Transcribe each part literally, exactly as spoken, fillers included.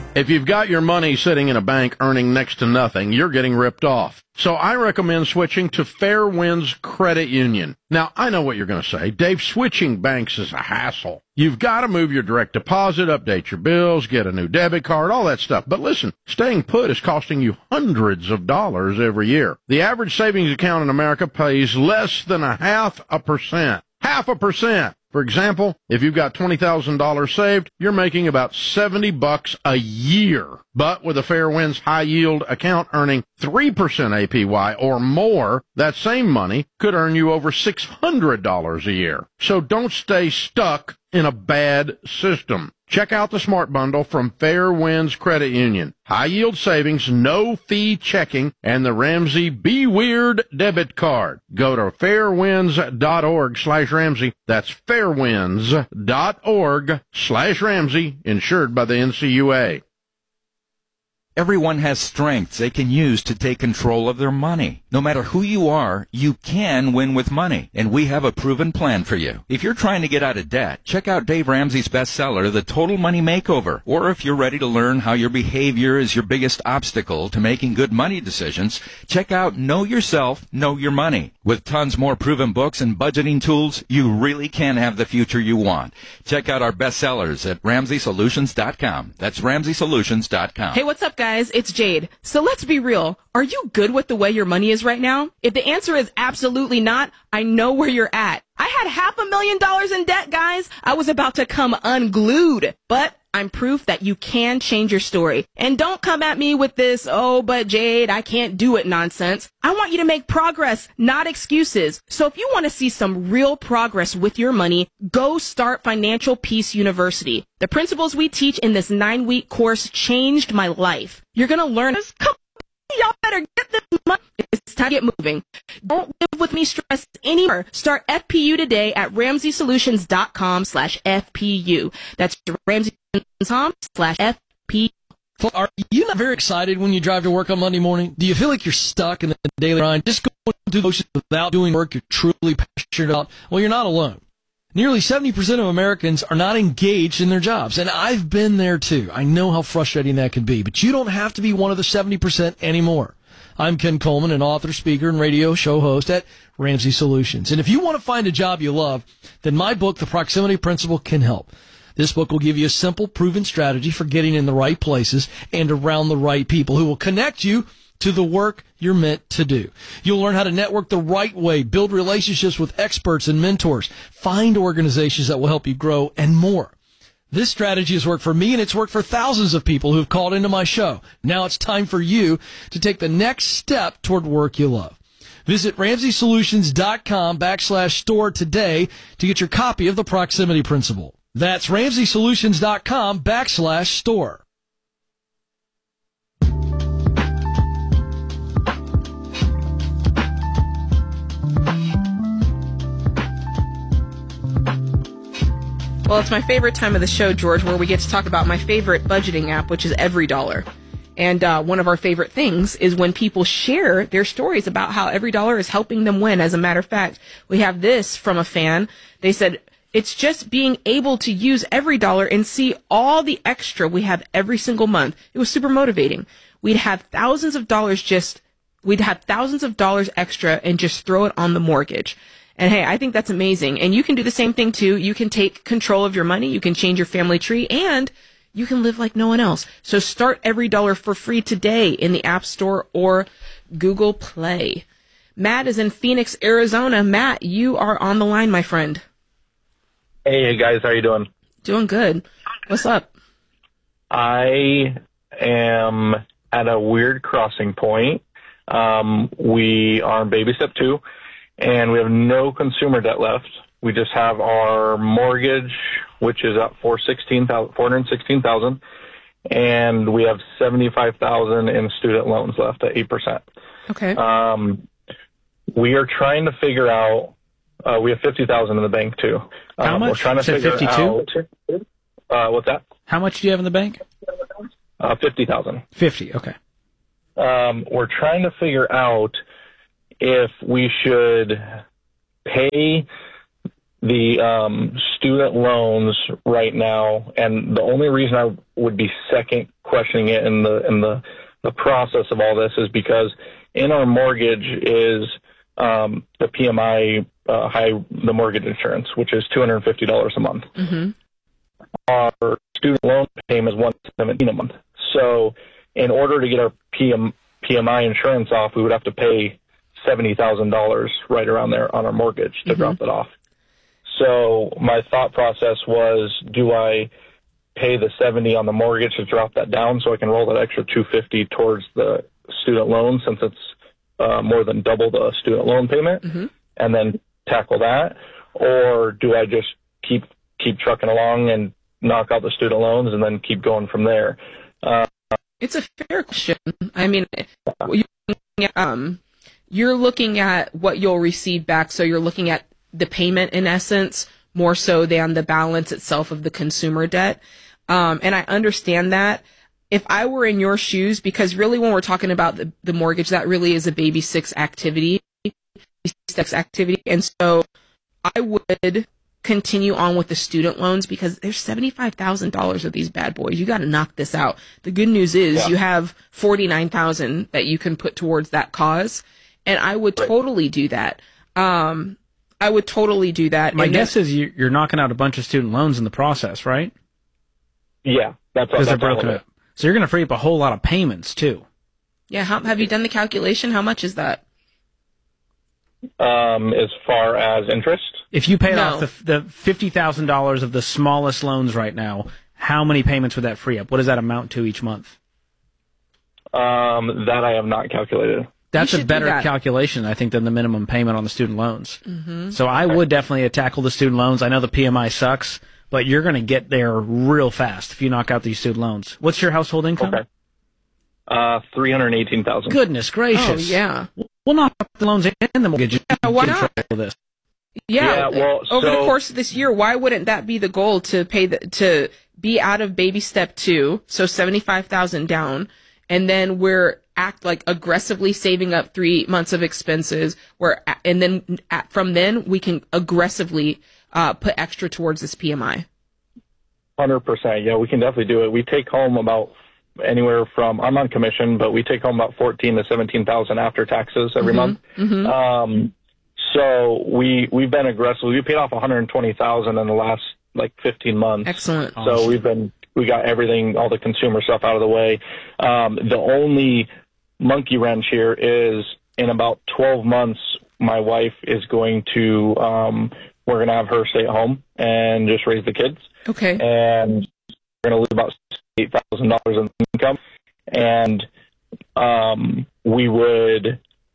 If you've got your money sitting in a bank earning next to nothing, you're getting ripped off. So I recommend switching to Fairwinds Credit Union. Now, I know what you're going to say. Dave, switching banks is a hassle. You've got to move your direct deposit, update your bills, get a new debit card, all that stuff. But listen, staying put is costing you hundreds of dollars every year. The average savings account in America pays less than a half a percent. Half a percent. For example, if you've got twenty thousand dollars saved, you're making about seventy bucks a year. But with a Fairwinds high yield account earning three percent A P Y or more, that same money could earn you over six hundred dollars a year. So don't stay stuck in a bad system. Check out the Smart Bundle from Fairwinds Credit Union. High yield savings, no fee checking, and the Ramsey Be Weird debit card. Go to fairwinds.org slash Ramsey. That's fairwinds.org slash Ramsey, insured by the N C U A. Everyone has strengths they can use to take control of their money. No matter who you are, you can win with money, and we have a proven plan for you. If you're trying to get out of debt, check out Dave Ramsey's bestseller, The Total Money Makeover. Or if you're ready to learn how your behavior is your biggest obstacle to making good money decisions, check out Know Yourself, Know Your Money. With tons more proven books and budgeting tools, you really can have the future you want. Check out our bestsellers at ramsey solutions dot com. That's ramsey solutions dot com. Hey, what's up, guys? It's Jade. So let's be real. Are you good with the way your money is right now? If the answer is absolutely not, I know where you're at. I had half a million dollars in debt, guys. I was about to come unglued. But I'm proof that you can change your story. And don't come at me with this, oh, but Jade, I can't do it nonsense. I want you to make progress, not excuses. So if you want to see some real progress with your money, go start Financial Peace University. The principles we teach in this nine-week course changed my life. You're going to learn this. Come Y'all better get this money. It's time to get moving. Don't live with me stressed anymore. Start F P U today at ramsey solutions dot com slash F P U. That's ramsey solutions dot com slash F P U. Are you not very excited when you drive to work on Monday morning? Do you feel like you're stuck in the daily grind, just going through the motions without doing work you're truly passionate about? Well, you're not alone. Nearly seventy percent of Americans are not engaged in their jobs, and I've been there too. I know how frustrating that can be, but you don't have to be one of the seventy percent anymore. I'm Ken Coleman, an author, speaker, and radio show host at Ramsey Solutions. And if you want to find a job you love, then my book, The Proximity Principle, can help. This book will give you a simple, proven strategy for getting in the right places and around the right people who will connect you to the work you're meant to do. You'll learn how to network the right way, build relationships with experts and mentors, find organizations that will help you grow, and more. This strategy has worked for me, and it's worked for thousands of people who've called into my show. Now it's time for you to take the next step toward work you love. Visit ramsey solutions dot com backslash store today to get your copy of The Proximity Principle. That's ramsey solutions dot com backslash store. Well, it's my favorite time of the show, George, where we get to talk about my favorite budgeting app, which is EveryDollar. And uh, one of our favorite things is when people share their stories about how EveryDollar is helping them win. As a matter of fact, we have this from a fan. They said, it's just being able to use EveryDollar and see all the extra we have every single month. It was super motivating. We'd have thousands of dollars just, we'd have thousands of dollars extra and just throw it on the mortgage. And hey, I think that's amazing. And you can do the same thing too. You can take control of your money. You can change your family tree, and you can live like no one else. So start EveryDollar for free today in the App Store or Google Play. Matt is in Phoenix, Arizona. Matt, you are on the line, my friend. Hey guys, how you doing? Doing good. What's up? I am at a weird crossing point. Um, we are in baby step two, and we have no consumer debt left. We just have our mortgage, which is up for sixteen thousand, four hundred sixteen thousand, and we have seventy-five thousand in student loans left at eight percent. Okay. Um, we are trying to figure out. Uh, we have fifty thousand in the bank too. How um, much? We're trying to Said figure fifty-two? out. Uh, what's that? How much do you have in the bank? Uh, fifty thousand. Fifty. Okay. Um, we're trying to figure out if we should pay the um, student loans right now, and the only reason I would be second questioning it and the and the the process of all this is because in our mortgage is um, the P M I uh, high the mortgage insurance, which is two hundred fifty dollars a month. Mm-hmm. Our student loan payment is one hundred seventeen dollars a month. So in order to get our P M, P M I insurance off, we would have to pay seventy thousand dollars right around there on our mortgage to Mm-hmm. drop that off. So my thought process was, do I pay the seventy on the mortgage to drop that down so I can roll that extra two hundred fifty towards the student loan since it's uh, more than double the student loan payment, Mm-hmm. and then tackle that? Or do I just keep keep trucking along and knock out the student loans and then keep going from there? Uh, It's a fair question. I mean, you, um, you're looking at what you'll receive back, so you're looking at the payment in essence more so than the balance itself of the consumer debt. Um, and I understand that. If I were in your shoes, because really when we're talking about the, the mortgage, that really is a baby six activity, baby six activity. And so I would continue on with the student loans because there's seventy-five thousand dollars of these bad boys. You got to knock this out. The good news is Yeah. you have forty-nine thousand dollars that you can put towards that cause. And I would Right. totally do that. Um, I would totally do that. My And guess then- is you- you're knocking out a bunch of student loans in the process, right? yeah, that's, Because that's they're all of broken it. up. So you're going to free up a whole lot of payments too. yeah. How, have you done the calculation? How much is that? Um, as far as interest, If you paid No. off the, the fifty thousand dollars of the smallest loans right now, how many payments would that free up? What does that amount to each month? um, that I have not calculated. That's You a should do better that. calculation, I think, than the minimum payment on the student loans. Mm-hmm. So I would definitely tackle the student loans. I know the P M I sucks, but you're going to get there real fast if you knock out these student loans. What's your household income? Okay. Uh, three hundred eighteen thousand. Goodness gracious. Oh, yeah. We'll knock out the loans and the mortgage. Yeah, why Get in not? trouble with this. Yeah. Yeah, well, over the so- course of this year, why wouldn't that be the goal to pay the, to be out of baby step two? So seventy-five thousand down. And then we're act like aggressively saving up three months of expenses. Where, and then at, from then we can aggressively, uh, put extra towards this P M I. Hundred percent. Yeah, we can definitely do it. We take home about anywhere from, I'm on commission, but we take home about fourteen to seventeen thousand after taxes every month. Mm-hmm. Um, so we we've been aggressive. We paid off one hundred twenty thousand in the last like fifteen months. Excellent. So we've been we got everything, all the consumer stuff out of the way. Um, the only monkey wrench here is in about twelve months, my wife is going to um, we're going to have her stay at home and just raise the kids. Okay. And we're going to lose about eight thousand dollars in income, and um, we would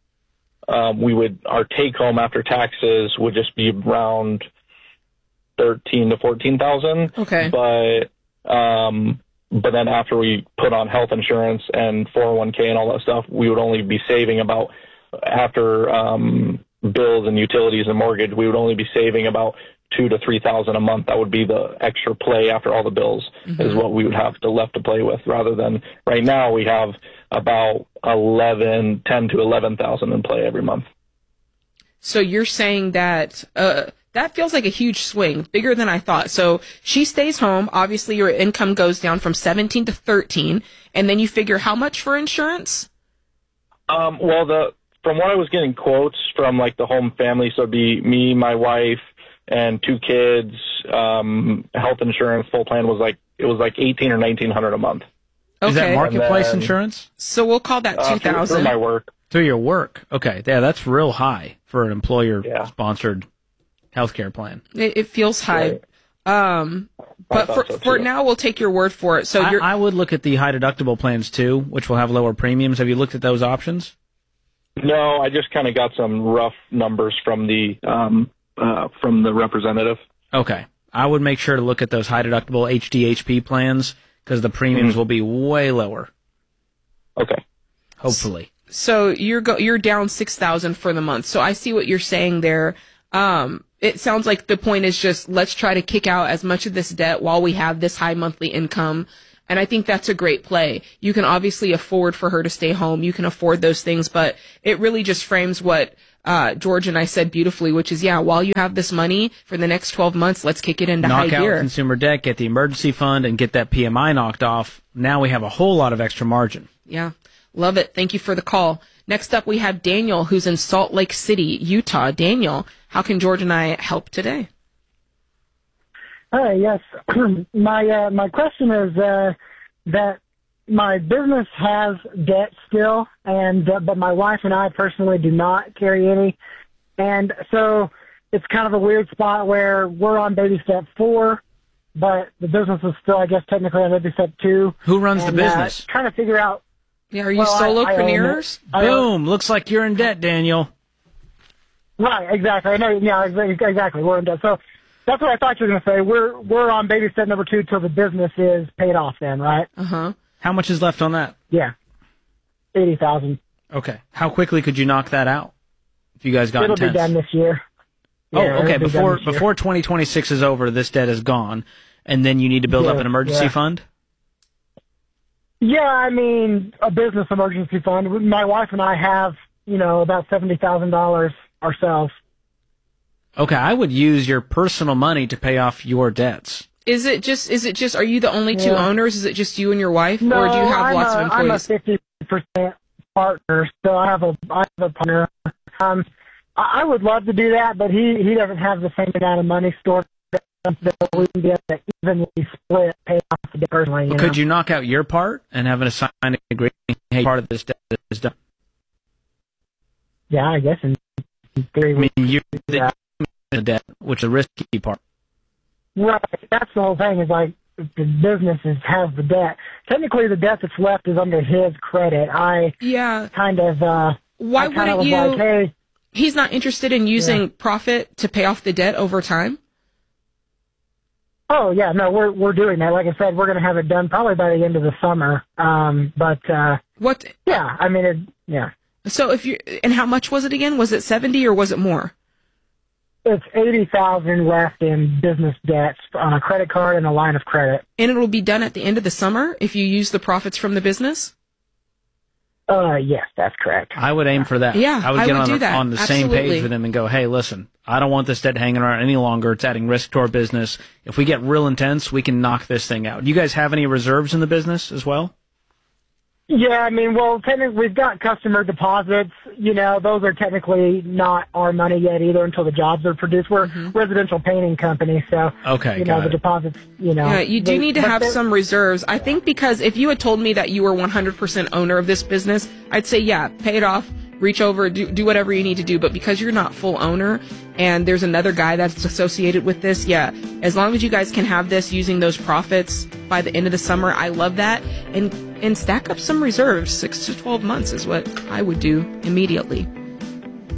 um, we would our take home after taxes would just be around thirteen to fourteen thousand. Okay. But um, but then after we put on health insurance and four oh one k and all that stuff, we would only be saving about after um, bills and utilities and mortgage, we would only be saving about two to three thousand a month. That would be the extra play after all the bills Mm-hmm. is what we would have to left to play with, rather than right now we have about eleven, ten to eleven thousand in play every month. So you're saying that uh, that feels like a huge swing, bigger than I thought. So she stays home. Obviously, your income goes down from seventeen to thirteen, and then you figure how much for insurance? Um, well, the from what I was getting quotes from like the home family, so it'd be me, my wife, and two kids. Um, health insurance full plan was like it was like eighteen or nineteen hundred a month. Okay. Is that marketplace then- insurance? So we'll call that Uh, two through, through thousand. my work. Through your work. Okay. Yeah, that's real high for an Yeah. employer-sponsored healthcare plan. It, it feels high. Right. Um, I but thought for so, for too. now, we'll take your word for it. So I, you're I would look at the high deductible plans too, which will have lower premiums. Have you looked at those options? No, I just kind of got some rough numbers from the um, uh, from the representative. Okay. I would make sure to look at those high deductible H D H P plans because the premiums Mhm. will be way lower, Okay. hopefully. so you're go you're down six thousand for the month. So I see what you're saying there. Um, it sounds like the point is just let's try to kick out as much of this debt while we have this high monthly income. And I think that's a great play. You can obviously afford for her to stay home. You can afford those things, but it really just frames what uh, George and I said beautifully, which is, yeah, while you have this money for the next twelve months, let's kick it into Knock high out gear. consumer debt, get the emergency fund, and get that P M I knocked off Now we have a whole lot of extra margin. Yeah. Love it. Thank you for the call. Next up, we have Daniel, who's in Salt Lake City, Utah. Daniel, how can George and I help today? Hi, yes. my uh, my question is uh, that my business has debt still, and uh, but my wife and I personally do not carry any. And so it's kind of a weird spot where we're on baby step four, but the business is still, I guess, technically on baby step two. Who runs and, the business? Uh, trying to figure out. Yeah, are you well, solopreneurs? I, I Boom. Looks like you're in debt, Daniel. Right, exactly. I know. Yeah, exactly. We're in debt. So that's what I thought you were going to say. We're we're on baby step number two till the business is paid off. Then, right? Uh huh. How much is left on that? Yeah, eighty thousand. Okay. How quickly could you knock that out if you guys got It'll intense? be done this year. Oh, Yeah, okay. it'll be Before done this year. before twenty twenty-six is over, this debt is gone, and then you need to build up Yeah, an emergency yeah. fund. Yeah, I mean, a business emergency fund. My wife and I have, you know, about seventy thousand dollars ourselves. Okay, I would use your personal money to pay off your debts. Is it just, is it just, are you the only two Yeah. owners? Is it just you and your wife? No, or do you have I'm lots a, of I'm a employees? fifty percent partner, so I have a I have a partner. Um, I, I would love to do that, but he he doesn't have the same amount of money stored that we can get to evenly split pay off the debt personally. You Well, know? could you knock out your part and have an assigned agreement? Hey, part of this debt is done. Yeah, I guess in theory. I mean, we- you're yeah. the debt, which is the risky part. Right. That's the whole thing. Is like the business is, has the debt. Technically, the debt that's left is under his credit. I Yeah. kind of. Uh, Why I kind wouldn't of was you? like, hey. He's not interested in using Yeah. profit to pay off the debt over time? Oh yeah, no, we're we're doing that. Like I said, we're going to have it done probably by the end of the summer. Um, but uh, What? yeah, I mean, it, yeah, So if you, and how much was it again? Was it seventy or was it more? it's eighty thousand left in business debts on a credit card and a line of credit. And it'll be done at the end of the summer if you use the profits from the business? Uh, yes, that's correct. I would aim for that. Yeah, I would I get would on, do the, that. on the same Absolutely. page with him and go, hey, listen, I don't want this debt hanging around any longer. It's adding risk to our business. If we get real intense, we can knock this thing out. Do you guys have any reserves in the business as well? Yeah, I mean, well, technically, we've got customer deposits. You know, those are technically not our money yet either until the jobs are produced. We're a residential painting company, so Okay, you know got the it. deposits. You know, Yeah, you do they- need to but have they're- some reserves. I think because if you had told me that you were one hundred percent owner of this business, I'd say, yeah, pay it off, reach over, do, do whatever you need to do. But because you're not full owner and there's another guy that's associated with this, yeah, as long as you guys can have this using those profits by the end of the summer, I love that. And, and stack up some reserves. Six to twelve months is what I would do immediately.